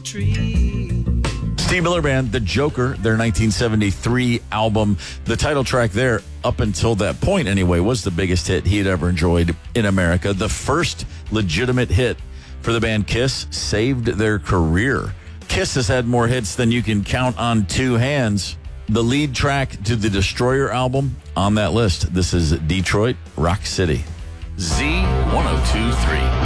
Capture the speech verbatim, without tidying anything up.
tree. Steve Miller Band, The Joker, their nineteen seventy-three album. The title track there, up until that point anyway, was the biggest hit he had ever enjoyed in America. The first legitimate hit for the band Kiss, saved their career. Kiss has had more hits than you can count on two hands. The lead track to the Destroyer album on that list. This is Detroit Rock City. Z one oh two three.